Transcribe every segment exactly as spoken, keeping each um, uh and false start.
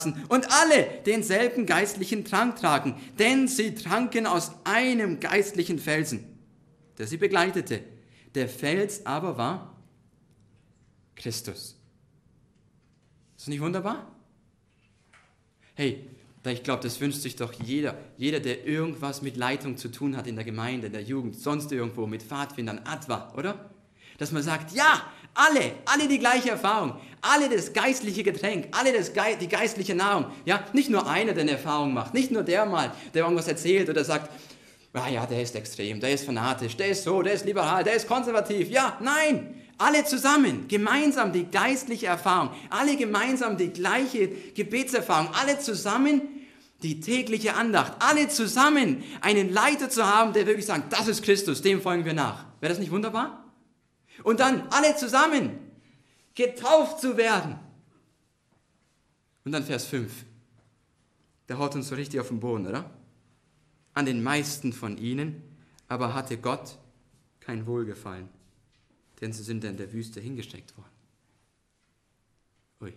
und alle denselben geistlichen Trank tragen, denn sie tranken aus einem geistlichen Felsen, der sie begleitete. Der Fels aber war Christus. Ist das nicht wunderbar? Hey, ich glaube, das wünscht sich doch jeder, jeder, der irgendwas mit Leitung zu tun hat in der Gemeinde, in der Jugend, sonst irgendwo, mit Pfadfindern, Adva, oder? Dass man sagt, ja, alle, alle die gleiche Erfahrung, alle das geistliche Getränk, alle das Ge- die geistliche Nahrung. Ja, nicht nur einer, der eine Erfahrung macht, nicht nur der mal, der irgendwas erzählt oder sagt, ah ja, der ist extrem, der ist fanatisch, der ist so, der ist liberal, der ist konservativ. Ja, nein, alle zusammen, gemeinsam die geistliche Erfahrung, alle gemeinsam die gleiche Gebetserfahrung, alle zusammen die tägliche Andacht, alle zusammen einen Leiter zu haben, der wirklich sagt, das ist Christus, dem folgen wir nach. Wäre das nicht wunderbar? Und dann alle zusammen getauft zu werden. Und dann Vers fünf. Der haut uns so richtig auf den Boden, oder? An den meisten von ihnen aber hatte Gott kein Wohlgefallen, denn sie sind in der Wüste hingesteckt worden. Ui.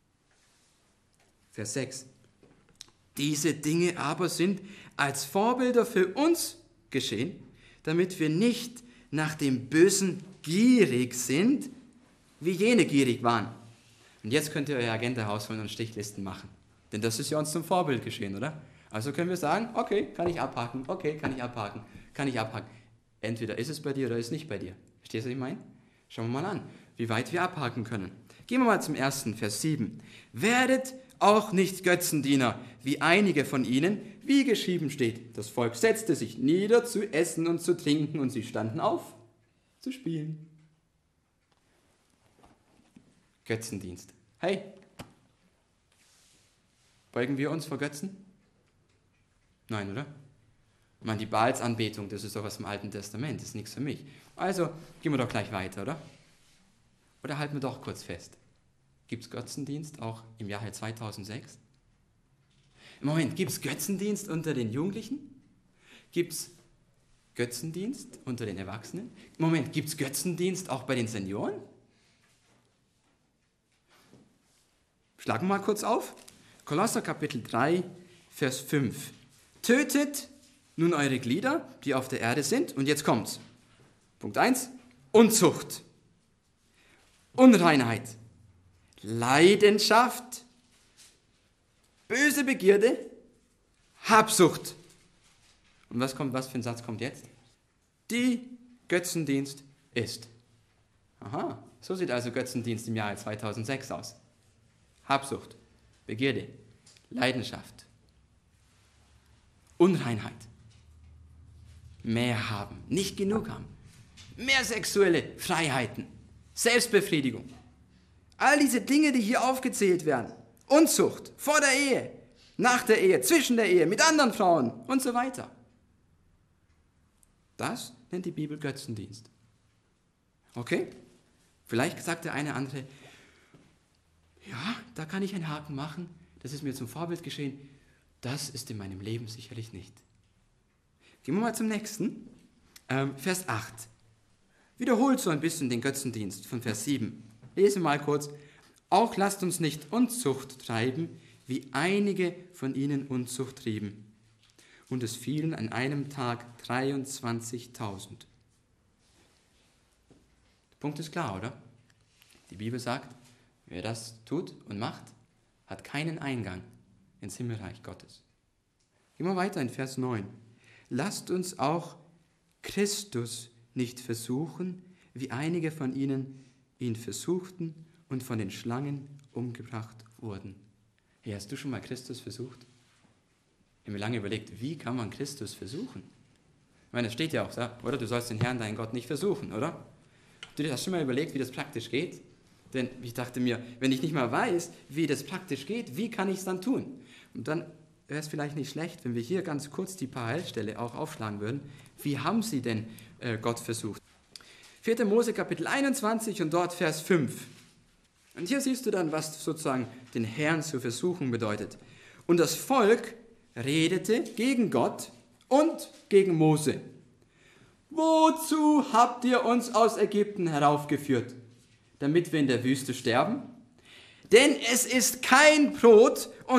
Vers sechs. Diese Dinge aber sind als Vorbilder für uns geschehen, damit wir nicht nach dem Bösen gierig sind, wie jene gierig waren. Und jetzt könnt ihr euer Agenda rausholen und Strichlisten machen. Denn das ist ja uns zum Vorbild geschehen, oder? Also können wir sagen, okay, kann ich abhaken, okay, kann ich abhaken, kann ich abhaken. Entweder ist es bei dir oder ist es nicht bei dir. Verstehst du, was ich meine? Schauen wir mal an, wie weit wir abhaken können. Gehen wir mal zum ersten, Vers sieben. Werdet auch nicht Götzendiener, wie einige von ihnen, wie geschrieben steht. Das Volk setzte sich nieder zu essen und zu trinken und sie standen auf zu spielen. Götzendienst. Hey, beugen wir uns vor Götzen? Nein, oder? Ich meine, die Baalsanbetung, das ist doch aus dem Alten Testament, das ist nichts für mich. Also gehen wir doch gleich weiter, oder? Oder halten wir doch kurz fest. Gibt es Götzendienst auch im Jahre zweitausendsechs? Im Moment, gibt es Götzendienst unter den Jugendlichen? Gibt es Götzendienst unter den Erwachsenen? Im Moment, gibt es Götzendienst auch bei den Senioren? Schlagen wir mal kurz auf. Kolosser Kapitel drei, Vers fünf. Tötet nun eure Glieder, die auf der Erde sind. Und jetzt kommt's. Punkt eins. Unzucht, Unreinheit, Leidenschaft, böse Begierde, Habsucht. Und was kommt, was für ein Satz kommt jetzt? Die Götzendienst ist. Aha, so sieht also Götzendienst im Jahre zweitausendsechs aus. Habsucht, Begierde, Leidenschaft, Unreinheit, mehr haben, nicht genug haben, mehr sexuelle Freiheiten, Selbstbefriedigung. All diese Dinge, die hier aufgezählt werden, Unzucht, vor der Ehe, nach der Ehe, zwischen der Ehe, mit anderen Frauen und so weiter. Das nennt die Bibel Götzendienst. Okay? Vielleicht sagt der eine andere, ja, da kann ich einen Haken machen, das ist mir zum Vorbild geschehen, das ist in meinem Leben sicherlich nicht. Gehen wir mal zum nächsten, ähm, Vers acht. Wiederholt so ein bisschen den Götzendienst von Vers sieben. Lese mal kurz. Auch lasst uns nicht Unzucht treiben, wie einige von ihnen Unzucht trieben. Und es fielen an einem Tag dreiundzwanzigtausend. Der Punkt ist klar, oder? Die Bibel sagt, wer das tut und macht, hat keinen Eingang ins Himmelreich Gottes. Gehen wir weiter in Vers neun. Lasst uns auch Christus nicht versuchen, wie einige von ihnen ihn versuchten und von den Schlangen umgebracht wurden. Hey, hast du schon mal Christus versucht? Ich habe mir lange überlegt, wie kann man Christus versuchen? Ich meine, es steht ja auch, oder? Du sollst den Herrn, deinen Gott, nicht versuchen, oder? Du hast schon mal überlegt, wie das praktisch geht? Denn ich dachte mir, wenn ich nicht mal weiß, wie das praktisch geht, wie kann ich es dann tun? Und dann wäre es vielleicht nicht schlecht, wenn wir hier ganz kurz die Parallelstelle auch aufschlagen würden. Wie haben sie denn äh, Gott versucht? vierter Mose Kapitel einundzwanzig und dort Vers fünf. Und hier siehst du dann, was sozusagen den Herrn zu versuchen bedeutet. Und das Volk redete gegen Gott und gegen Mose. Wozu habt ihr uns aus Ägypten heraufgeführt? Damit wir in der Wüste sterben? denn es ist kein Brot